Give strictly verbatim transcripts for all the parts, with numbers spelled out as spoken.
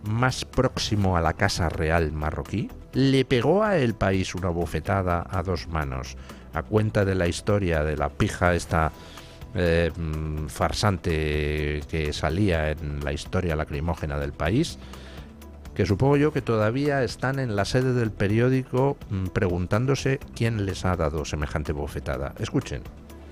más próximo a la Casa Real marroquí, le pegó a El País una bofetada a dos manos, a cuenta de la historia de la pija esta eh, farsante que salía en la historia lacrimógena del País, que supongo yo que todavía están en la sede del periódico mmm, preguntándose quién les ha dado semejante bofetada. Escuchen.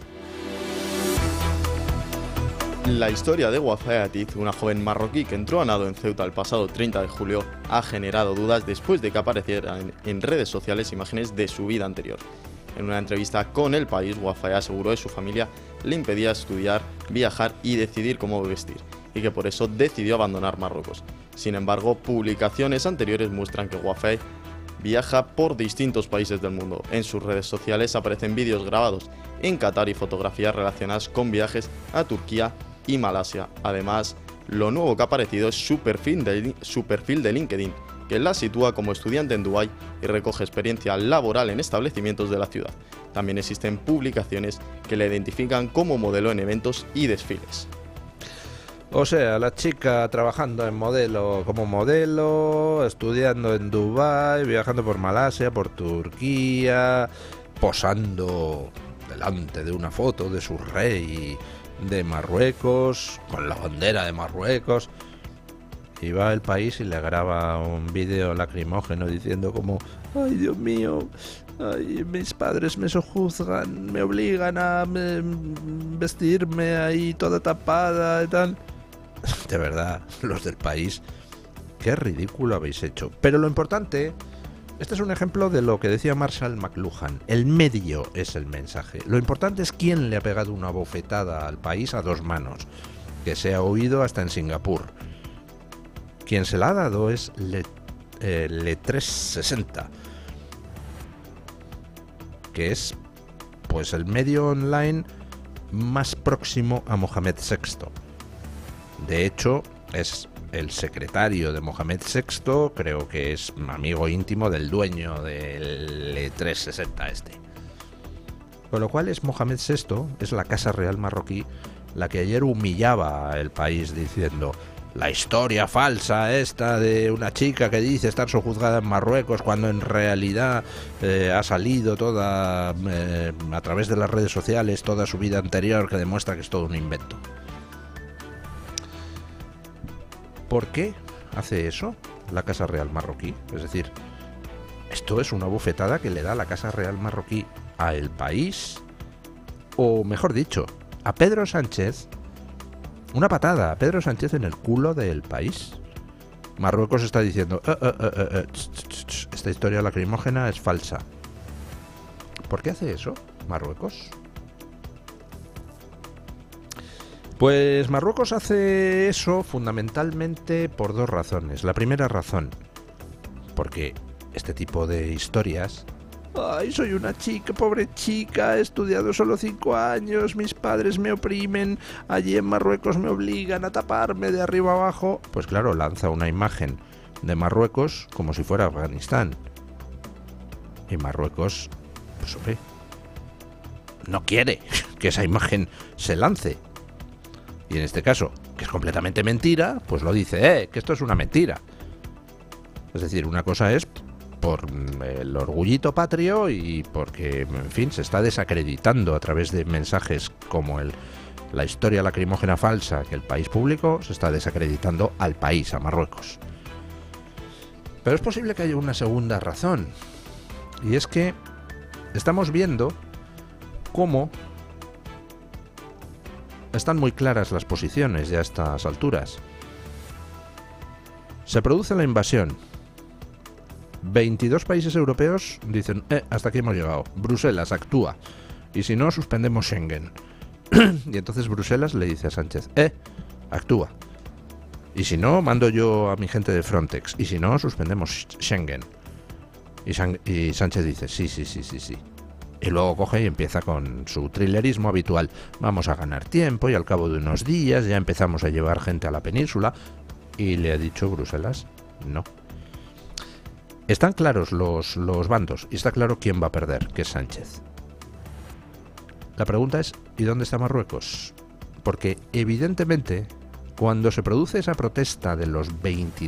La historia de Wafa Atiz, una joven marroquí que entró a nado en Ceuta el pasado treinta de julio, ha generado dudas después de que aparecieran en redes sociales imágenes de su vida anterior. En una entrevista con El País, Wafa aseguró que su familia le impedía estudiar, viajar y decidir cómo vestir, y que por eso decidió abandonar Marruecos. Sin embargo, publicaciones anteriores muestran que Wafa viaja por distintos países del mundo. En sus redes sociales aparecen vídeos grabados en Qatar y fotografías relacionadas con viajes a Turquía y Malasia. Además, lo nuevo que ha aparecido es su perfil de, su perfil de LinkedIn, que la sitúa como estudiante en Dubái y recoge experiencia laboral en establecimientos de la ciudad. También existen publicaciones que la identifican como modelo en eventos y desfiles. O sea, la chica trabajando en modelo, como modelo, estudiando en Dubái, viajando por Malasia, por Turquía, posando delante de una foto de su rey de Marruecos, con la bandera de Marruecos. Y va al País y le graba un vídeo lacrimógeno diciendo como: ay, Dios mío, ay, mis padres me sojuzgan, me obligan a me, vestirme ahí toda tapada y tal. De verdad, los del País, qué ridículo habéis hecho. Pero lo importante, este es un ejemplo de lo que decía Marshall McLuhan: el medio es el mensaje. Lo importante es quién le ha pegado una bofetada al País a dos manos, que se ha oído hasta en Singapur. Quien se la ha dado es Le, eh, Le trescientos sesenta, que es pues el medio online más próximo a Mohamed sexto. De hecho, es el secretario de Mohamed sexto, creo que es amigo íntimo del dueño del Le trescientos sesenta este. Con lo cual es Mohamed sexto, es la Casa Real marroquí, la que ayer humillaba al País diciendo: la historia falsa esta de una chica que dice estar sojuzgada en Marruecos cuando en realidad eh, ha salido toda eh, a través de las redes sociales toda su vida anterior, que demuestra que es todo un invento. ¿Por qué hace eso la Casa Real marroquí? Es decir, esto es una bofetada que le da la Casa Real marroquí a El País, o mejor dicho, a Pedro Sánchez. Una patada a Pedro Sánchez en el culo del País. Marruecos está diciendo: eh, eh, eh, eh, ch, ch, ch, esta historia lacrimógena es falsa. ¿Por qué hace eso Marruecos? Pues Marruecos hace eso fundamentalmente por dos razones. La primera razón, porque este tipo de historias: ay, soy una chica, pobre chica, he estudiado solo cinco años, mis padres me oprimen, allí en Marruecos me obligan a taparme de arriba abajo. Pues claro, lanza una imagen de Marruecos como si fuera Afganistán. Y Marruecos, pues hombre, no quiere que esa imagen se lance. Y en este caso, que es completamente mentira, pues lo dice, eh, que esto es una mentira. Es decir, una cosa es por el orgullito patrio y porque, en fin, se está desacreditando a través de mensajes como el, la historia lacrimógena falsa que el País publicó, se está desacreditando al país, a Marruecos. Pero es posible que haya una segunda razón, y es que estamos viendo cómo están muy claras las posiciones ya a estas alturas. Se produce la invasión. veintidós países europeos dicen: eh, hasta aquí hemos llegado. Bruselas actúa. Y si no, suspendemos Schengen. Y entonces Bruselas le dice a Sánchez: eh, actúa. Y si no, mando yo a mi gente de Frontex. Y si no, suspendemos Schengen. Y, San- y Sánchez dice: sí, sí, sí, sí, sí. Y luego coge y empieza con su thrillerismo habitual. Vamos a ganar tiempo y al cabo de unos días ya empezamos a llevar gente a la península. Y le ha dicho Bruselas: no. Están claros los, los bandos y está claro quién va a perder, que es Sánchez. La pregunta es: ¿y dónde está Marruecos? Porque evidentemente, cuando se produce esa protesta de los veintidós